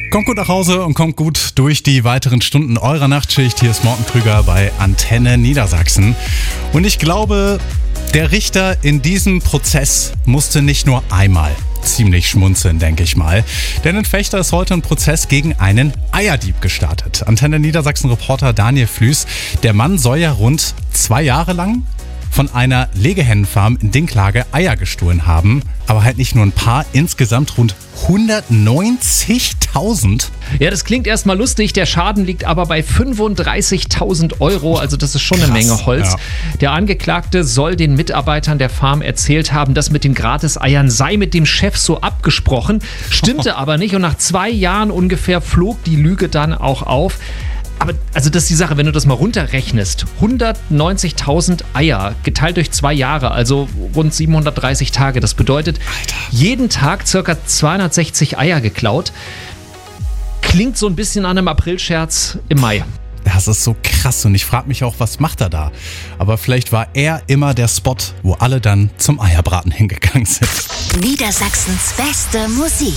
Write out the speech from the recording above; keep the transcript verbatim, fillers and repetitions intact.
Kommt gut nach Hause und kommt gut durch die weiteren Stunden eurer Nachtschicht. Hier ist Morten Krüger bei Antenne Niedersachsen. Und ich glaube, der Richter in diesem Prozess musste nicht nur einmal ziemlich schmunzeln, denke ich mal. Denn in Vechta ist heute ein Prozess gegen einen Eierdieb gestartet. Antenne Niedersachsen-Reporter Daniel Flüß. Der Mann soll ja rund zwei Jahre lang von einer Legehennenfarm in Dinklage Eier gestohlen haben. Aber halt nicht nur ein paar, insgesamt rund hundertneunzigtausend. Ja, das klingt erstmal lustig, der Schaden liegt aber bei fünfunddreißigtausend Euro, also das ist schon Krass, eine Menge Holz. Ja. Der Angeklagte soll den Mitarbeitern der Farm erzählt haben, das mit den Gratiseiern sei mit dem Chef so abgesprochen, stimmte aber nicht und nach zwei Jahren ungefähr flog die Lüge dann auch auf. Aber also das ist die Sache, wenn du das mal runterrechnest, hundertneunzigtausend Eier geteilt durch zwei Jahre, also rund siebenhundertdreißig Tage. Das bedeutet, Alter. jeden Tag circa zweihundertsechzig Eier geklaut. Klingt so ein bisschen an einem Aprilscherz im Mai. Das ist so krass und ich frage mich auch, was macht er da? Aber vielleicht war er immer der Spot, wo alle dann zum Eierbraten hingegangen sind. Niedersachsens beste Musik.